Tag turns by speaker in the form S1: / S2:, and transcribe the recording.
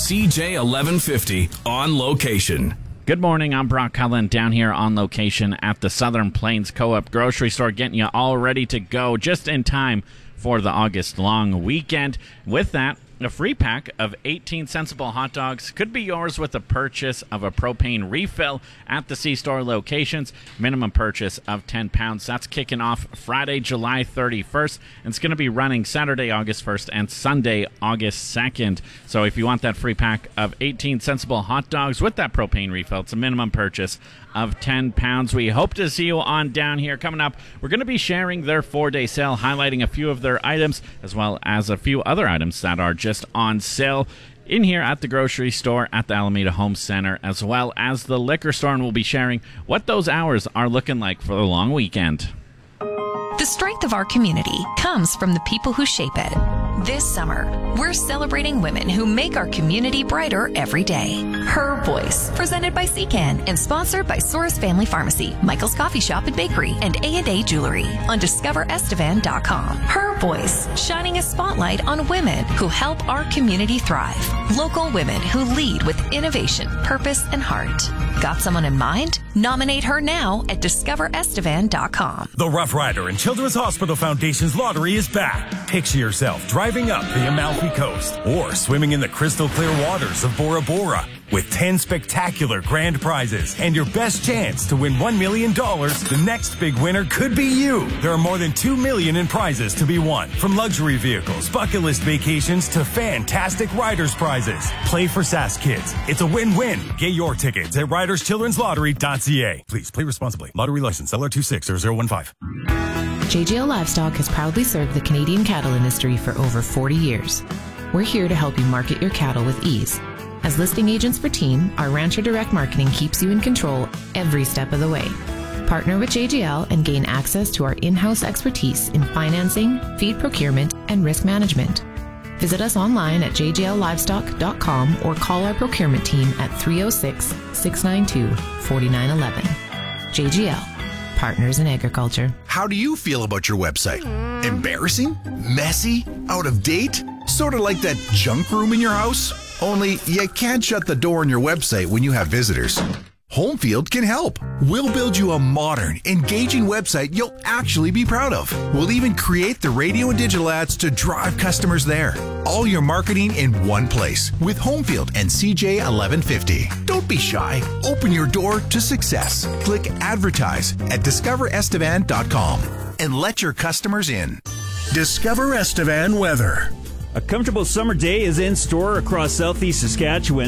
S1: CJ 1150 On Location.
S2: Good morning, I'm Brock Cullen down here on location at the Southern Plains Co-op Grocery Store, getting you all ready to go just in time for the August long weekend. With that, a free pack of 18 Sensible hot dogs could be yours with the purchase of a propane refill at the C-Store locations. Minimum purchase of 10 pounds. That's kicking off Friday, July 31st. And it's going to be running Saturday, August 1st and Sunday, August 2nd. So if you want that free pack of 18 Sensible hot dogs with that propane refill, it's a minimum purchase of 10 pounds. We hope to see you on down here. Coming up, we're going to be sharing their 4-day sale, highlighting a few of their items, as well as a few other items that are just on sale in here at the grocery store at the Alameda Home Center, as well as the liquor store, and we'll be sharing what those hours are looking like for the long weekend.
S3: The strength of our community comes from the people who shape it. This summer, we're celebrating women who make our community brighter every day. Her Voice, presented by Secan and sponsored by Soros Family Pharmacy, Michael's Coffee Shop and Bakery, and A&A Jewelry on DiscoverEstevan.com. Her Voice, shining a spotlight on women who help our community thrive. Local women who lead with innovation, purpose, and heart. Got someone in mind? Nominate her now at DiscoverEstevan.com.
S4: The Rough Rider and Children's Hospital Foundation's lottery is back. Picture yourself driving up the Amalfi Coast or swimming in the crystal clear waters of Bora Bora with 10 spectacular grand prizes and your best chance to win $1 million. The next big winner could be you. There are more than $2 million in prizes to be won, from luxury vehicles, bucket list vacations to fantastic riders prizes. Play for SAS Kids. It's a win-win. Get your tickets at riderschildrenslottery.ca. Please play responsibly. Lottery license LR260015.
S5: JGL Livestock has proudly served the Canadian cattle industry for over 40 years. We're here to help you market your cattle with ease. As listing agents for Team, our Rancher Direct Marketing keeps you in control every step of the way. Partner with JGL and gain access to our in-house expertise in financing, feed procurement, and risk management. Visit us online at jgllivestock.com or call our procurement team at 306-692-4911. JGL, Partners in Agriculture.
S6: How do you feel about your website? Embarrassing? Messy? Out of date? Sort of like that junk room in your house? Only you can't shut the door on your website when you have visitors. Homefield can help. We'll build you a modern, engaging website you'll actually be proud of. We'll even create the radio and digital ads to drive customers there. All your marketing in one place with Homefield and CJ 1150. Don't be shy. Open your door to success. Click Advertise at DiscoverEstevan.com and let your customers in.
S7: Discover Estevan weather.
S8: A comfortable summer day is in store across southeast Saskatchewan.